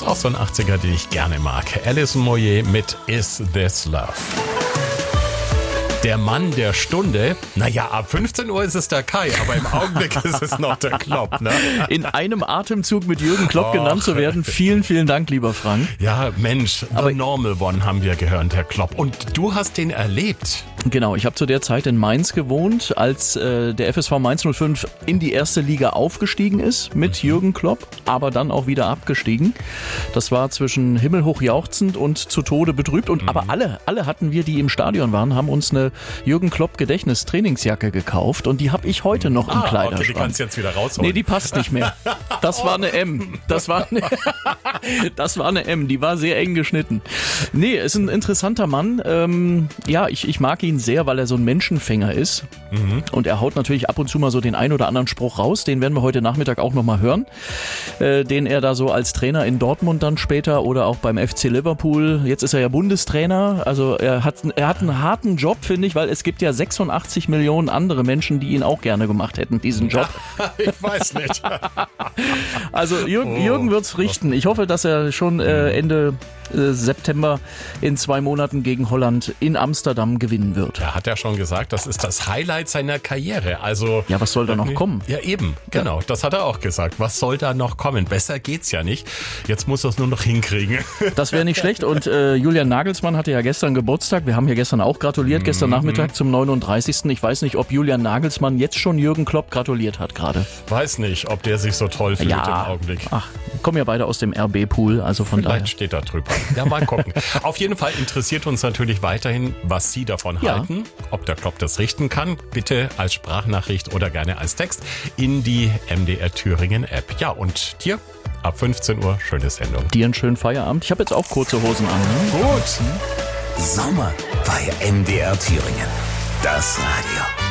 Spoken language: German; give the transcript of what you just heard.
Auch so ein 80er, den ich gerne mag. Alison Moyet mit Is This Love? Der Mann der Stunde. Naja, ab 15 Uhr ist es der Kai, aber im Augenblick ist es noch der Klopp. Ne? In einem Atemzug mit Jürgen Klopp genannt zu werden. Vielen, vielen Dank, lieber Frank. Ja, Mensch, The Normal One haben wir gehört, Herr Klopp. Und du hast den erlebt. Genau, ich habe zu der Zeit in Mainz gewohnt, als der FSV Mainz 05 in die erste Liga aufgestiegen ist mit Jürgen Klopp, aber dann auch wieder abgestiegen. Das war zwischen himmelhoch jauchzend und zu Tode betrübt. Und aber alle hatten wir, die im Stadion waren, haben uns eine Jürgen Klopp Gedächtnis-Trainingsjacke gekauft und die habe ich heute noch im Kleiderschrank. Okay, die kannst du jetzt wieder rausholen. Nee, die passt nicht mehr. Das war eine M. Das war eine M, die war sehr eng geschnitten. Nee, ist ein interessanter Mann. Ja, ich mag ihn sehr, weil er so ein Menschenfänger ist. Und er haut natürlich ab und zu mal so den ein oder anderen Spruch raus. Den werden wir heute Nachmittag auch nochmal hören. Den er da so als Trainer in Dortmund dann später oder auch beim FC Liverpool. Jetzt ist er ja Bundestrainer. Also er hat einen harten Job, finde ich, weil es gibt ja 86 Millionen andere Menschen, die ihn auch gerne gemacht hätten, diesen Job. Ich weiß nicht. Also Jürgen wird's richten. Ich hoffe, dass er schon Ende September in 2 Monaten gegen Holland in Amsterdam gewinnen wird. Er hat ja schon gesagt, das ist das Highlight seiner Karriere. Also ja, was soll da noch kommen? Ja, eben, genau. Das hat er auch gesagt. Was soll da noch kommen? Besser geht's ja nicht. Jetzt muss er es nur noch hinkriegen. Das wäre nicht schlecht. Und Julian Nagelsmann hatte ja gestern Geburtstag. Wir haben ja gestern auch gratuliert, gestern Nachmittag zum 39. Ich weiß nicht, ob Julian Nagelsmann jetzt schon Jürgen Klopp gratuliert hat gerade. Weiß nicht, ob der sich so toll fühlt im Augenblick. Ach, kommen ja beide aus dem RB-Pool, also von daher. Vielleicht steht da drüber. Ja, mal gucken. Auf jeden Fall interessiert uns natürlich weiterhin, was Sie davon halten, ob der Klopp das richten kann. Bitte als Sprachnachricht oder gerne als Text in die MDR Thüringen App. Ja, und dir ab 15 Uhr schöne Sendung. Dir einen schönen Feierabend. Ich habe jetzt auch kurze Hosen an. Ne? Gut. Sommer bei MDR Thüringen. Das Radio.